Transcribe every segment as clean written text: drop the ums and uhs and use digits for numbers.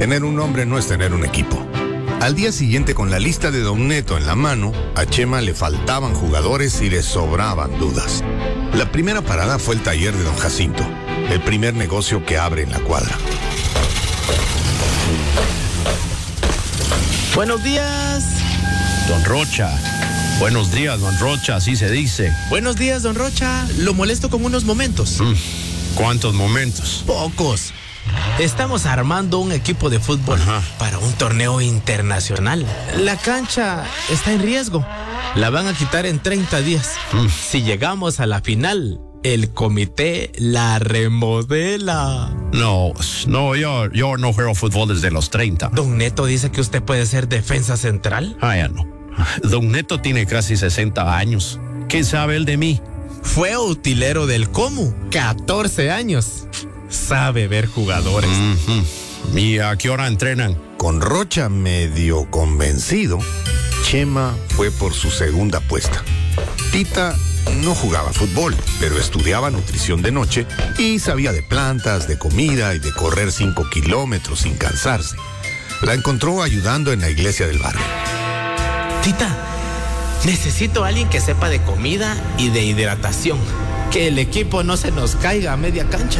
Tener un nombre no es tener un equipo. Al día siguiente, con la lista de Don Neto en la mano, a Chema le faltaban jugadores y le sobraban dudas. La primera parada fue el taller de Don Jacinto, el primer negocio que abre en la cuadra. Buenos días. Don Rocha. Buenos días, don Rocha, así se dice. Buenos días, don Rocha. Lo molesto con unos momentos. ¿Cuántos momentos? Pocos. Estamos armando un equipo de fútbol para un torneo internacional. La cancha está en riesgo. La van a quitar en 30 días. Si llegamos a la final, el comité la remodela. No, yo no juego fútbol desde los 30. Don Neto dice que usted puede ser defensa central. Ya no. Don Neto tiene casi 60 años. ¿Qué sabe él de mí? Fue utilero del Comu, 14 años. Sabe ver jugadores. ¿Y a qué hora entrenan? Con Rocha medio convencido, Chema fue por su segunda apuesta. Tita no jugaba fútbol, pero estudiaba nutrición de noche y sabía de plantas, de comida y de correr 5 kilómetros sin cansarse. La encontró ayudando en la iglesia del barrio. Tita, necesito a alguien que sepa de comida y de hidratación. Que el equipo no se nos caiga a media cancha.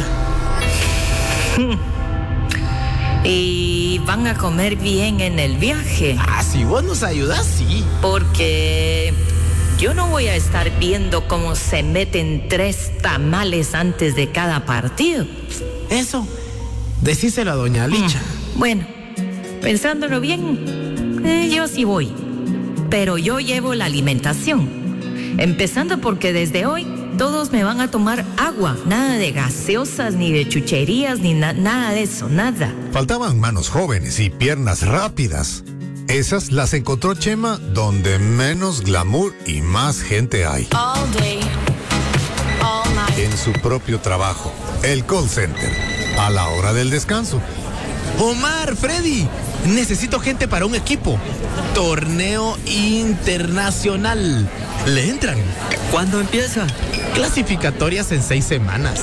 Y van a comer bien en el viaje. Si vos nos ayudas, sí. Porque yo no voy a estar viendo cómo se meten 3 tamales antes de cada partido. Eso, decíselo a doña Licha. Bueno, pensándolo bien, yo sí voy. Pero yo llevo la alimentación. Empezando porque desde hoy todos me van a tomar agua. Nada de gaseosas, ni de chucherías, ni nada de eso, nada. Faltaban manos jóvenes y piernas rápidas. Esas las encontró Chema donde menos glamour y más gente hay. All day, all night. En su propio trabajo, el call center, a la hora del descanso. Omar, Freddy, necesito gente para un equipo. Torneo internacional. ¿Le entran? ¿Cuándo empieza? Clasificatorias en 6 semanas.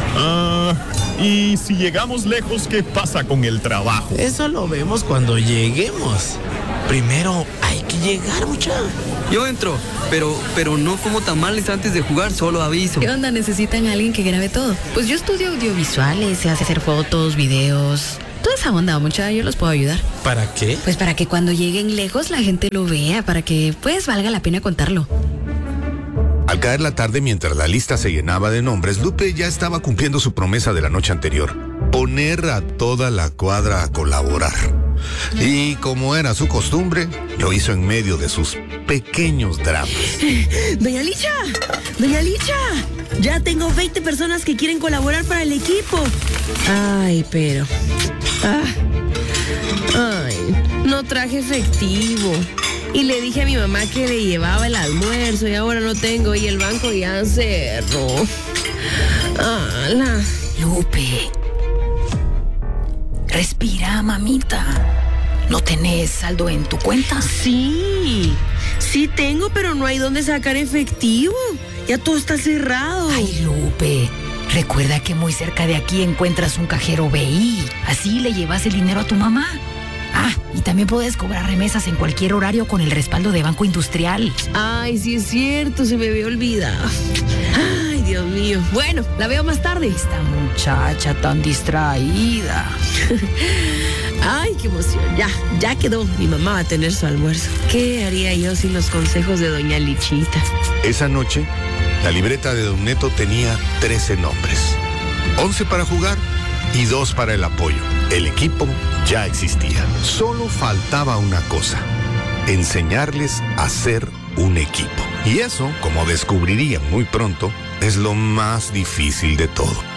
Y si llegamos lejos, ¿qué pasa con el trabajo? Eso lo vemos cuando lleguemos. Primero hay que llegar, muchacho. Yo entro, pero no como tamales antes de jugar, solo aviso. ¿Qué onda? ¿Necesitan a alguien que grabe todo? Pues yo estudio audiovisuales, se hace hacer fotos, videos, toda esa onda, muchacha, yo los puedo ayudar. ¿Para qué? Pues para que cuando lleguen lejos la gente lo vea, para que pues valga la pena contarlo. Al caer la tarde, mientras la lista se llenaba de nombres, Lupe ya estaba cumpliendo su promesa de la noche anterior: poner a toda la cuadra a colaborar. Y como era su costumbre, lo hizo en medio de sus pequeños dramas. ¡Doña Licha! ¡Doña Licha! Ya tengo 20 personas que quieren colaborar para el equipo. Ay, pero... Ay, no traje efectivo. Y le dije a mi mamá que le llevaba el almuerzo y ahora no tengo y el banco ya cerró. ¡Hala! Lupe, respira, mamita. ¿No tenés saldo en tu cuenta? Sí tengo, pero no hay dónde sacar efectivo. Ya todo está cerrado. Ay, Lupe, recuerda que muy cerca de aquí encuentras un cajero BI. Así le llevas el dinero a tu mamá. Y también puedes cobrar remesas en cualquier horario con el respaldo de Banco Industrial. Ay, sí es cierto, se me había olvidado. Ay, Dios mío. Bueno, la veo más tarde. Esta muchacha tan distraída. Ay, qué emoción. Ya quedó. Mi mamá va a tener su almuerzo. ¿Qué haría yo sin los consejos de doña Lichita? Esa noche, la libreta de Don Neto tenía 13 nombres. 11 para jugar y 2 para el apoyo. El equipo ya existía. Solo faltaba una cosa: enseñarles a ser un equipo. Y eso, como descubrirían muy pronto, es lo más difícil de todo.